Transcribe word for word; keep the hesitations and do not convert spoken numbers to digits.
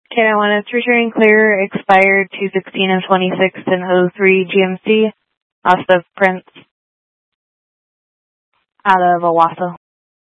Okay, I want to return clear, expired two sixteen of twenty-six and oh three G M C, lost of Prince, out of Owasso.